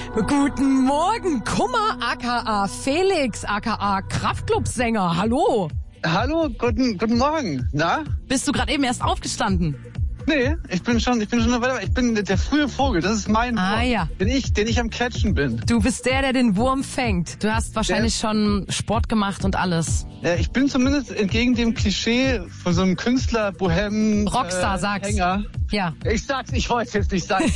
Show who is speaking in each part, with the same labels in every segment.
Speaker 1: Guten Morgen, Kummer aka Felix aka Kraftclub-Sänger. Hallo.
Speaker 2: Hallo, guten Morgen. Na?
Speaker 1: Bist du gerade eben erst aufgestanden?
Speaker 2: Nee, ich bin schon weiter. Ich bin der frühe Vogel. Das ist mein Wurm,
Speaker 1: ja.
Speaker 2: den ich am Catchen bin.
Speaker 1: Du bist der den Wurm fängt. Du hast wahrscheinlich schon Sport gemacht und alles.
Speaker 2: Ich bin zumindest entgegen dem Klischee von so einem Künstler, Bohem,
Speaker 1: Rockstar, sag's.
Speaker 2: Hänger.
Speaker 1: Ja.
Speaker 2: Ich wollte es jetzt nicht sagen.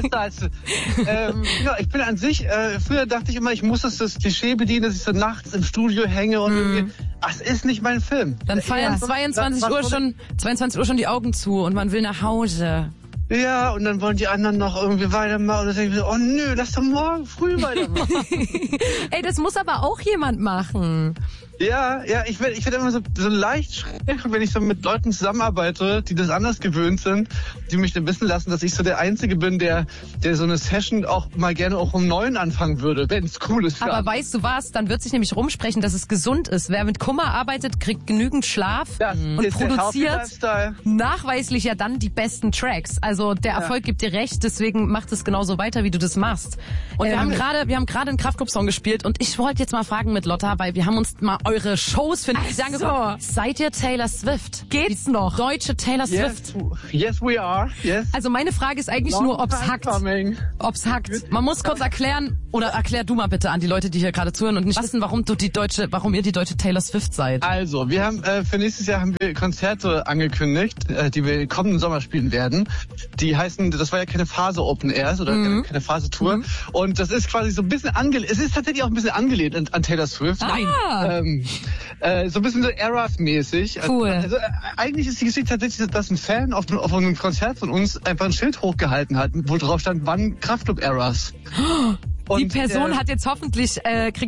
Speaker 2: Ich bin an sich, früher dachte ich immer, ich muss das Klischee bedienen, dass ich so nachts im Studio hänge und irgendwie, es ist nicht mein Film.
Speaker 1: Dann feiern 22 Uhr schon die Augen zu und man will nach Hause.
Speaker 2: Ja, und dann wollen die anderen noch irgendwie weitermachen. Und dann denke ich so, oh nö, lass doch morgen früh weitermachen.
Speaker 1: Ey, das muss aber auch jemand machen.
Speaker 2: Ja, ich werd immer so leicht schräg, wenn ich so mit Leuten zusammenarbeite, die das anders gewöhnt sind, die mich dann wissen lassen, dass ich so der Einzige bin, der so eine Session auch mal gerne auch um 9 anfangen würde, wenn es cool ist.
Speaker 1: Aber weißt du was, dann wird sich nämlich rumsprechen, dass es gesund ist. Wer mit Kummer arbeitet, kriegt genügend Schlaf und produziert nachweislich ja dann die besten Tracks. Also der Erfolg gibt dir recht, deswegen mach das genauso weiter, wie du das machst. Und wir haben gerade einen Kraftclub-Song gespielt und ich wollte jetzt mal fragen mit Lotta, weil wir haben uns mal eure Shows für nächstes Jahr angeguckt. Seid ihr Taylor Swift? Geht's noch? Deutsche Taylor Swift?
Speaker 2: Yes, we are. Yes.
Speaker 1: Also meine Frage ist eigentlich nur, ob's hackt. Ob's hackt. Man muss kurz erklären, oder erklär du mal bitte an die Leute, die hier gerade zuhören und nicht wissen, warum ihr die deutsche Taylor Swift seid.
Speaker 2: Also, wir haben für nächstes Jahr haben wir Konzerte angekündigt, die wir kommenden Sommer spielen werden. Die heißen, das war ja keine Phase Open Airs oder keine Phase Tour. Und das ist quasi so ein bisschen es ist tatsächlich auch ein bisschen angelehnt an Taylor Swift.
Speaker 1: Nein.
Speaker 2: So ein bisschen so Eras-mäßig.
Speaker 1: Cool.
Speaker 2: Also eigentlich ist die Geschichte tatsächlich, dass ein Fan auf einem Konzert von uns einfach ein Schild hochgehalten hat, wo drauf stand, wann Kraftclub Eras.
Speaker 1: Die Person kriegt jetzt hoffentlich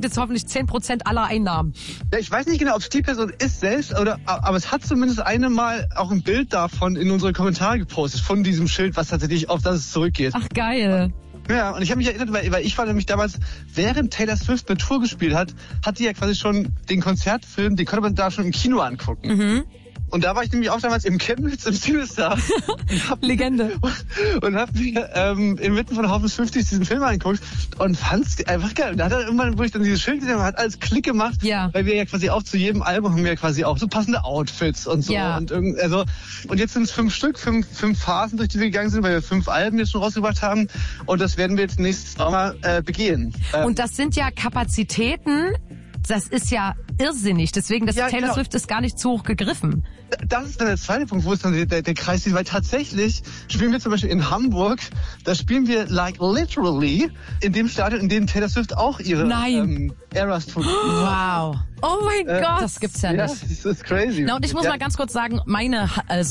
Speaker 1: 10% aller Einnahmen.
Speaker 2: Ja, ich weiß nicht genau, ob es die Person ist selbst, aber es hat zumindest mal auch ein Bild davon in unsere Kommentare gepostet, von diesem Schild, was tatsächlich auf das es zurückgeht.
Speaker 1: Ach, geil.
Speaker 2: Ja, und ich habe mich erinnert, weil ich war nämlich damals, während Taylor Swift eine Tour gespielt hat die ja quasi schon den Konzertfilm, den konnte man da schon im Kino angucken. Und da war ich nämlich auch damals im Chemnitz im Cinestar.
Speaker 1: Legende.
Speaker 2: Und hab mir inmitten von Haufens 50 diesen Film angeguckt und fand's einfach geil. Und da hat er irgendwann, wo ich dann dieses Schild gesehen habe, hat alles Klick gemacht, weil wir ja quasi auch zu jedem Album haben wir ja quasi auch so passende Outfits und so. Ja. Und jetzt sind es 5 Stück, 5 Phasen, durch die wir gegangen sind, weil wir 5 Alben jetzt schon rausgebracht haben. Und das werden wir jetzt nächstes Sommer begehen.
Speaker 1: Und das sind ja Kapazitäten, das ist ja irrsinnig. Deswegen, Taylor Swift ist gar nicht zu hoch gegriffen.
Speaker 2: Das ist dann der zweite Punkt, wo es dann der Kreis ist, weil tatsächlich spielen wir zum Beispiel in Hamburg, da spielen wir literally in dem Stadion, in dem Taylor Swift auch ihre Eras tut.
Speaker 1: Wow. Oh mein Gott. Das gibt's ja nicht.
Speaker 2: Ja, das ist crazy.
Speaker 1: Na, und ich muss mal ganz kurz sagen, meine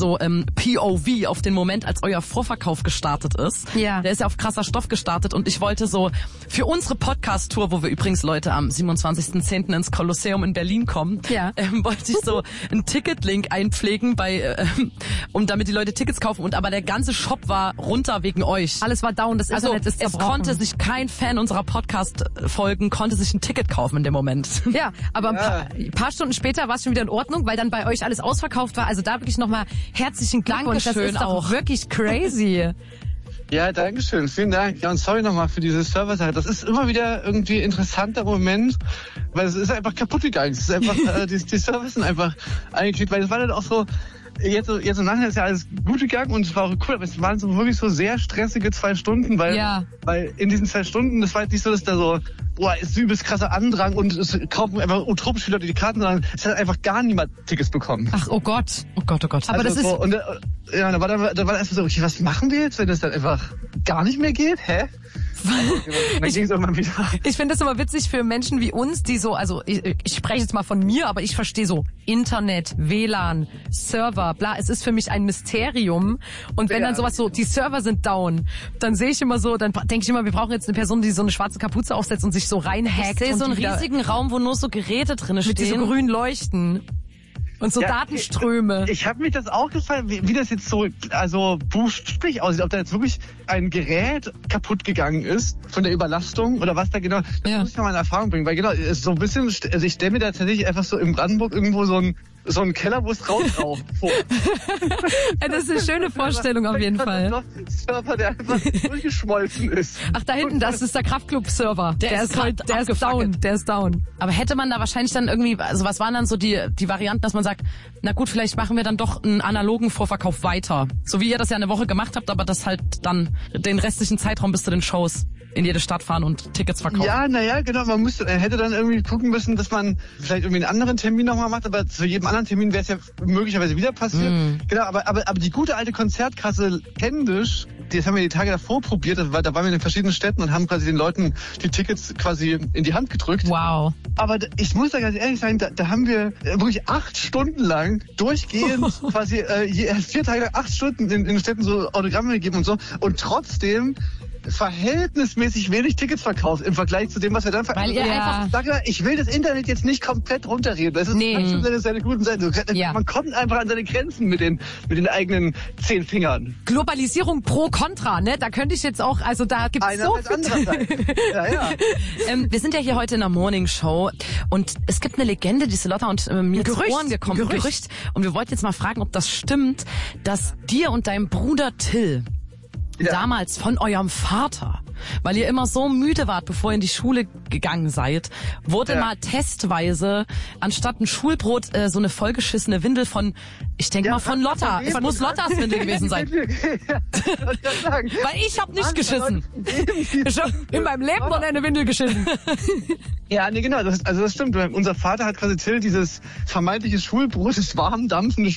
Speaker 1: POV auf den Moment, als euer Vorverkauf gestartet ist. Ja. Der ist ja auf krasser Stoff gestartet und ich wollte so für unsere Podcast-Tour, wo wir übrigens Leute am 27.10. ins Kolosseum in Berlin kommen, wollte ich so einen Ticketlink einpflegen damit die Leute Tickets kaufen aber der ganze Shop war runter wegen euch. Alles war down, das Internet ist zerbrochen. Es konnte sich kein Fan unserer Podcast-Folgen konnte sich ein Ticket kaufen in dem Moment. Ja, aber ein paar Stunden später war es schon wieder in Ordnung, weil dann bei euch alles ausverkauft war. Also da wirklich nochmal herzlichen Glückwunsch. Das ist doch wirklich crazy.
Speaker 2: Ja, danke schön. Vielen Dank. Ja, und sorry nochmal für diese Server-Sache. Das ist immer wieder irgendwie ein interessanter Moment, weil es ist einfach kaputt gegangen. Es ist einfach, die Server sind einfach eingeklickt, weil es war dann auch so, jetzt im Nachhinein ist ja alles gut gegangen und es war auch cool, aber es waren so wirklich so sehr stressige 2 Stunden, weil in diesen 2 Stunden, das war halt nicht so, dass da so, ist übelst krasser Andrang und es kaufen einfach utopisch viele Leute die Karten, sondern es hat einfach gar niemand Tickets bekommen.
Speaker 1: Ach, oh Gott. Aber
Speaker 2: also
Speaker 1: das ist...
Speaker 2: So, und da war erstmal so, okay, was machen wir jetzt, wenn das dann einfach gar nicht mehr geht? Hä?
Speaker 1: Ich finde das immer witzig für Menschen wie uns, die so, also ich spreche jetzt mal von mir, aber ich verstehe so Internet, WLAN, Server, bla, es ist für mich ein Mysterium und wenn dann sowas so, die Server sind down, dann sehe ich immer so, dann denke ich immer, wir brauchen jetzt eine Person, die so eine schwarze Kapuze aufsetzt und sich so reinhackt. Ich sehe so einen riesigen Raum, wo nur so Geräte drin stehen. Mit diesen grünen Leuchten. Und so Datenströme.
Speaker 2: Ich habe mich das auch gefallen, wie das jetzt so, also buchstäblich aussieht, ob da jetzt wirklich ein Gerät kaputt gegangen ist von der Überlastung oder was da genau. Das muss ich mal in Erfahrung bringen, weil genau, ist so ein bisschen, also ich stelle mir da tatsächlich einfach so in Brandenburg irgendwo so ein so einen Keller, wo es raucht.
Speaker 3: Das ist eine schöne Vorstellung auf jeden Fall.
Speaker 2: Ein Server, der einfach durchgeschmolzen ist.
Speaker 3: Ach, da hinten, das ist der Kraftclub-Server. Der ist down.
Speaker 1: Aber hätte man da wahrscheinlich dann irgendwie, also was waren dann so die Varianten, dass man sagt, na gut, vielleicht machen wir dann doch einen analogen Vorverkauf weiter. So wie ihr das ja eine Woche gemacht habt, aber das halt dann den restlichen Zeitraum bis zu den Shows in jede Stadt fahren und Tickets verkaufen.
Speaker 2: Ja, naja, genau. Man hätte dann irgendwie gucken müssen, dass man vielleicht irgendwie einen anderen Termin nochmal macht, aber zu jedem anderen Termin wäre es ja möglicherweise wieder passiert. Genau, aber die gute alte Konzertkasse händisch, das haben wir die Tage davor probiert, da waren wir in den verschiedenen Städten und haben quasi den Leuten die Tickets quasi in die Hand gedrückt.
Speaker 3: Wow.
Speaker 2: Aber ich muss da ganz ehrlich sagen, da haben wir wirklich 8 Stunden lang durchgehend quasi 4 Tage, 8 Stunden in den Städten so Autogramme gegeben und so und trotzdem verhältnismäßig wenig Tickets verkauft im Vergleich zu dem, was wir dann verkaufen.
Speaker 1: Weil ihr einfach...
Speaker 2: Sag mal, ich will das Internet jetzt nicht komplett runterreden. Das ist seine guten Seiten. Man kommt einfach an seine Grenzen mit den eigenen 10 Fingern.
Speaker 3: Globalisierung pro Contra, ne? Da könnte ich jetzt auch, also da gibt's so viel.
Speaker 2: Ja.
Speaker 1: Wir sind ja hier heute in der Morning Show und es gibt eine Legende, die Lotta und mir zu Ohren gekommen. Gerücht. Und wir wollten jetzt mal fragen, ob das stimmt, dass dir und deinem Bruder Till damals von eurem Vater, weil ihr immer so müde wart, bevor ihr in die Schule gegangen seid, wurde mal testweise anstatt ein Schulbrot so eine vollgeschissene Windel von, ich denke mal von Lotta. Es muss Lottas Windel gewesen sein. Weil ich hab nicht geschissen.
Speaker 3: Ich hab in meinem Leben noch eine Windel geschissen.
Speaker 2: Ja, nee, genau. Das stimmt. Unser Vater hat quasi Till dieses vermeintliche Schulbrot, das warm dampfende